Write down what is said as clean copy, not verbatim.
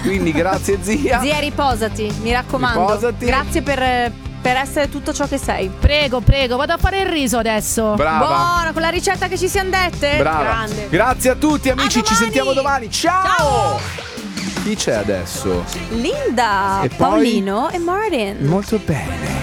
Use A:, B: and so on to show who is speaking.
A: quindi grazie zia.
B: Zia, riposati, mi raccomando.
A: Riposati.
B: Grazie per essere tutto ciò che sei.
C: Prego, vado a fare il riso adesso.
A: Brava.
B: Buona, con la ricetta che ci siamo dette.
A: Brava.
B: Grande.
A: Grazie a tutti amici,
B: A
A: ci
B: domani.
A: sentiamo domani. Ciao. Chi c'è adesso?
B: Linda,
A: E poi?
B: Paolino e Martin.
A: Molto bene.